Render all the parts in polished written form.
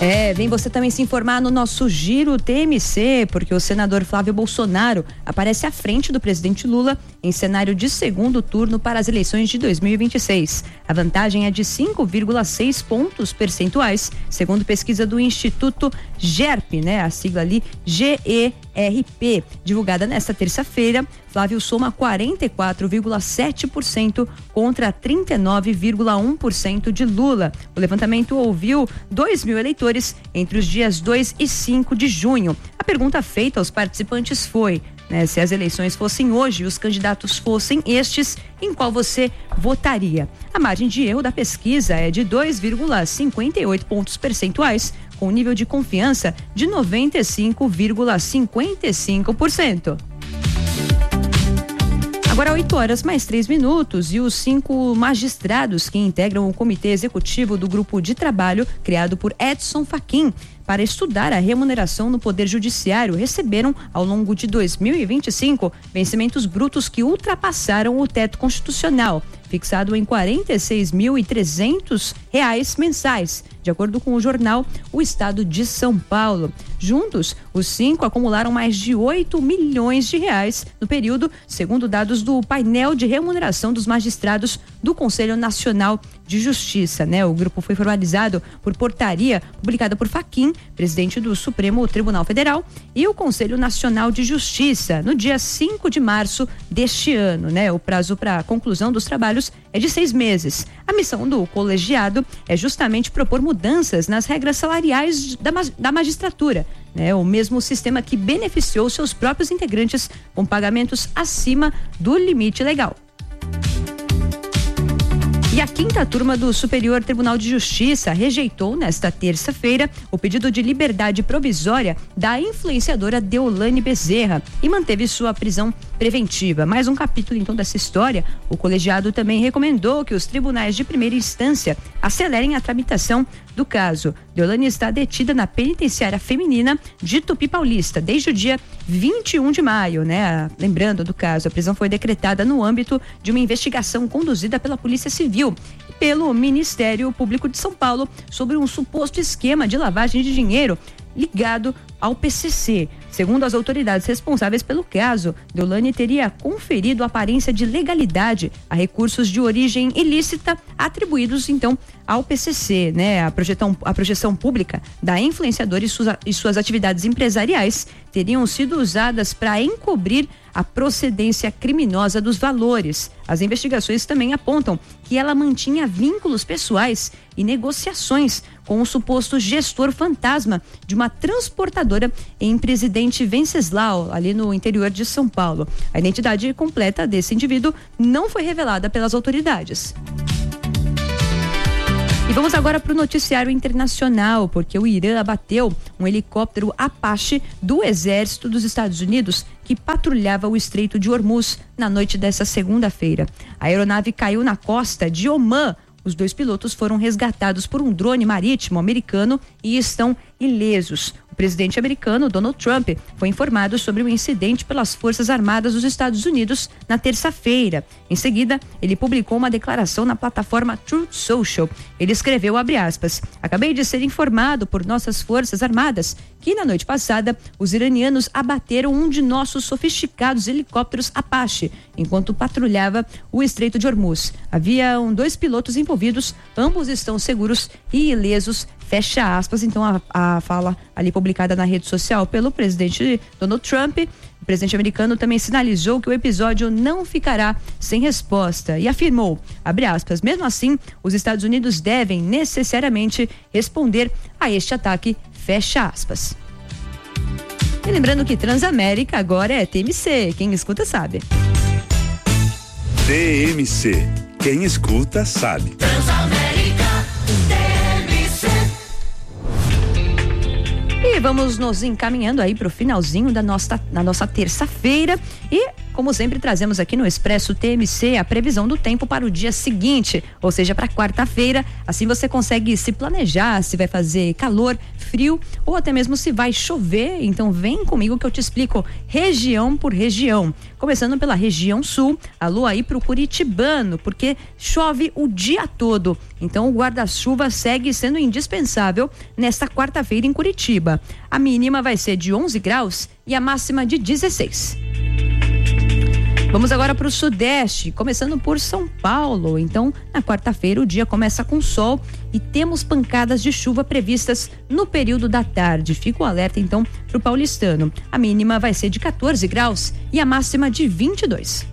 Vem você também se informar no nosso Giro TMC, porque o senador Flávio Bolsonaro aparece à frente do presidente Lula em cenário de segundo turno para as eleições de 2026. A vantagem é de 5,6 pontos percentuais, segundo pesquisa do Instituto GERP, a sigla ali GERP, divulgada nesta terça-feira. Flávio soma 44,7% contra 39,1% de Lula. O levantamento ouviu 2.000 eleitores entre os dias 2 e 5 de junho. A pergunta feita aos participantes foi, se as eleições fossem hoje e os candidatos fossem estes, em qual você votaria? A margem de erro da pesquisa é de 2,58 pontos percentuais, com nível de confiança de 95,55%. Agora 8h mais 3 e os 5 magistrados que integram o comitê executivo do grupo de trabalho criado por Edson Fachin para estudar a remuneração no Poder Judiciário receberam, ao longo de 2025, vencimentos brutos que ultrapassaram o teto constitucional, fixado em R$ 46.300 mensais, de acordo com o jornal O Estado de São Paulo. Juntos, os 5 acumularam mais de 8 milhões de reais no período, segundo dados do painel de remuneração dos magistrados do Conselho Nacional de Justiça, O grupo foi formalizado por portaria publicada por Fachin, presidente do Supremo Tribunal Federal, e o Conselho Nacional de Justiça, no dia 5 de março deste ano, O prazo para a conclusão dos trabalhos é de 6 meses. A missão do colegiado é justamente propor mudanças nas regras salariais da magistratura, O mesmo sistema que beneficiou seus próprios integrantes com pagamentos acima do limite legal. E a 5ª turma do Superior Tribunal de Justiça rejeitou nesta terça-feira o pedido de liberdade provisória da influenciadora Deolane Bezerra e manteve sua prisão preventiva. Mais um capítulo então dessa história. O colegiado também recomendou que os tribunais de primeira instância acelerem a tramitação do caso. Deolane está detida na penitenciária feminina de Tupi Paulista desde o dia 21 de maio, Lembrando do caso, a prisão foi decretada no âmbito de uma investigação conduzida pela Polícia Civil e pelo Ministério Público de São Paulo sobre um suposto esquema de lavagem de dinheiro ligado ao PCC. Segundo as autoridades responsáveis pelo caso, Deolane teria conferido aparência de legalidade a recursos de origem ilícita atribuídos então ao PCC, A projeção pública da influenciadora e suas atividades empresariais teriam sido usadas para encobrir a procedência criminosa dos valores. As investigações também apontam que ela mantinha vínculos pessoais e negociações com o suposto gestor fantasma de uma transportadora em Presidente Venceslau, ali no interior de São Paulo. A identidade completa desse indivíduo não foi revelada pelas autoridades. E vamos agora para o noticiário internacional, porque o Irã abateu um helicóptero Apache do Exército dos Estados Unidos que patrulhava o Estreito de Hormuz na noite dessa segunda-feira. A aeronave caiu na costa de Omã. Os 2 pilotos foram resgatados por um drone marítimo americano e estão ilesos. O presidente americano, Donald Trump, foi informado sobre o incidente pelas Forças Armadas dos Estados Unidos na terça-feira. Em seguida, ele publicou uma declaração na plataforma Truth Social. Ele escreveu, @, acabei de ser informado por nossas Forças Armadas que na noite passada os iranianos abateram um de nossos sofisticados helicópteros Apache enquanto patrulhava o Estreito de Hormuz. Haviam 2 pilotos envolvidos, ambos estão seguros e ilesos, fecha aspas. Então a fala ali publicada na rede social pelo presidente Donald Trump. O presidente americano também sinalizou que o episódio não ficará sem resposta e afirmou, @, mesmo assim, os Estados Unidos devem necessariamente responder a este ataque, fecha aspas. E lembrando que Transamérica agora é TMC, quem escuta sabe. TMC, quem escuta sabe. Transamérica, TMC. E vamos vamos nos encaminhando aí para o finalzinho da nossa terça-feira e, como sempre, trazemos aqui no Expresso TMC a previsão do tempo para o dia seguinte, ou seja, para quarta-feira. Assim você consegue se planejar se vai fazer calor, frio ou até mesmo se vai chover. Então vem comigo que eu te explico região por região. Começando pela região sul, alô aí pro curitibano, porque chove o dia todo. Então o guarda-chuva segue sendo indispensável nesta quarta-feira em Curitiba. A mínima vai ser de 11 graus e a máxima de 16. Vamos agora para o sudeste, começando por São Paulo. Então, na quarta-feira o dia começa com sol e temos pancadas de chuva previstas no período da tarde. Fica o alerta então para o paulistano. A mínima vai ser de 14 graus e a máxima de 22.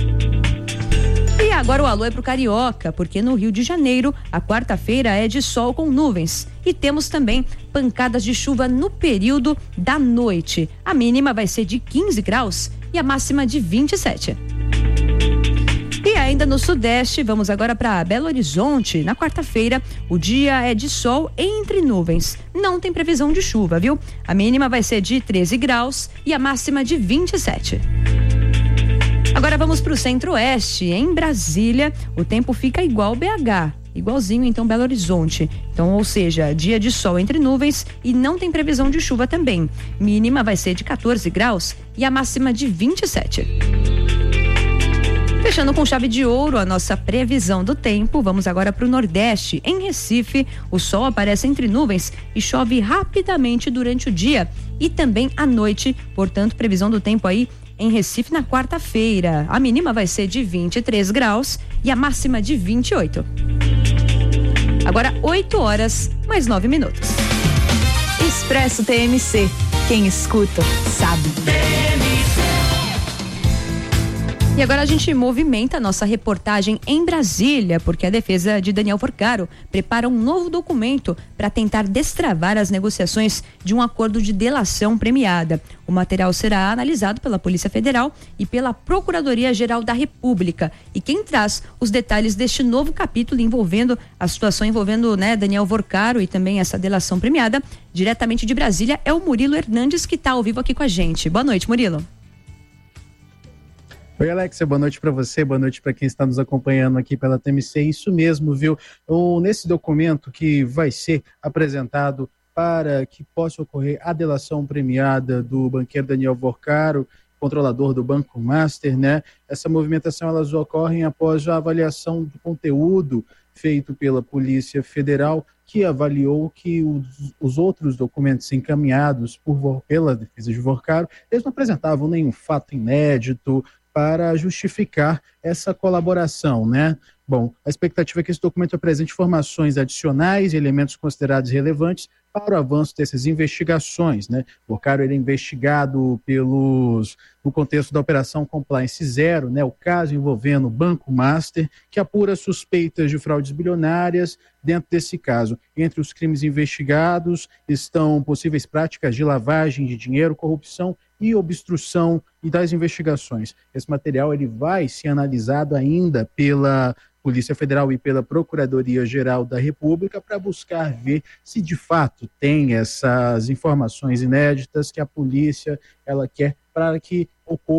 E agora o alô é pro carioca, porque no Rio de Janeiro a quarta-feira é de sol com nuvens e temos também pancadas de chuva no período da noite. A mínima vai ser de 15 graus e a máxima de 27. E ainda no sudeste, vamos agora para Belo Horizonte. Na quarta-feira, o dia é de sol entre nuvens. Não tem previsão de chuva, viu? A mínima vai ser de 13 graus e a máxima de 27. Agora vamos para o centro-oeste. Em Brasília, o tempo fica igual BH. Igualzinho então Belo Horizonte. Então, ou seja, dia de sol entre nuvens e não tem previsão de chuva também. Mínima vai ser de 14 graus e a máxima de 27. Fechando com chave de ouro a nossa previsão do tempo, vamos agora para o Nordeste. Em Recife, o sol aparece entre nuvens e chove rapidamente durante o dia e também à noite. Portanto, previsão do tempo aí em Recife na quarta-feira. A mínima vai ser de 23 graus e a máxima de 28. Agora 8 horas, mais 9 minutos. Expresso TMC. Quem escuta, sabe. E agora a gente movimenta a nossa reportagem em Brasília, porque a defesa de Daniel Porcaro prepara um novo documento para tentar destravar as negociações de um acordo de delação premiada. O material será analisado pela Polícia Federal e pela Procuradoria-Geral da República. E quem traz os detalhes deste novo capítulo envolvendo a situação envolvendo, Daniel Porcaro e também essa delação premiada, diretamente de Brasília, é o Murilo Hernandes, que está ao vivo aqui com a gente. Boa noite, Murilo. Oi, Alexia, boa noite para você, boa noite para quem está nos acompanhando aqui pela TMC. Isso mesmo, viu? Nesse documento que vai ser apresentado para que possa ocorrer a delação premiada do banqueiro Daniel Porcaro, controlador do Banco Master, Essa movimentação, elas ocorrem após a avaliação do conteúdo feito pela Polícia Federal, que avaliou que os outros documentos encaminhados pela defesa de Porcaro, eles não apresentavam nenhum fato inédito para justificar essa colaboração, Bom, a expectativa é que esse documento apresente informações adicionais e elementos considerados relevantes para o avanço dessas investigações, Porcaro é investigado no contexto da Operação Compliance Zero, o caso envolvendo o Banco Master, que apura suspeitas de fraudes bilionárias. Dentro desse caso, entre os crimes investigados estão possíveis práticas de lavagem de dinheiro, corrupção e obstrução e das investigações. Esse material ele vai ser analisado ainda pela Polícia Federal e pela Procuradoria-Geral da República para buscar ver se de fato tem essas informações inéditas que a polícia ela quer para que ocorra